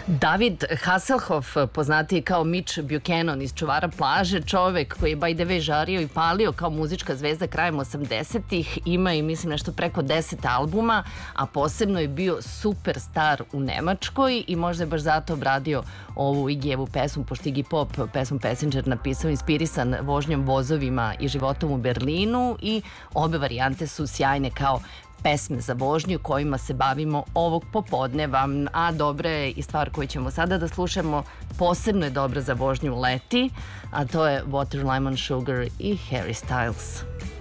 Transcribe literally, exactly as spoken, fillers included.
David Hasselhoff, poznatiji kao Mitch Buchanan iz Čuvara plaže, čovek koji je by the way žario i palio kao muzička zvezda krajem osamdesetih, ima i mislim nešto preko deset albuma, a posebno je bio superstar u Nemačkoj i možda je baš zato obradio ovu Iggy-evu pesmu, pošto Iggy Pop pesmu Passenger napisao inspirisan vožnjom vozovima i životom u Berlinu, i obe varijante su sjajne kao pesme za vožnju kojima se bavimo ovog popodneva. A dobra je i stvar koju ćemo sada da slušamo, posebno je dobra za vožnju leti, a to je Water, Lemon, Sugar i Harry Styles.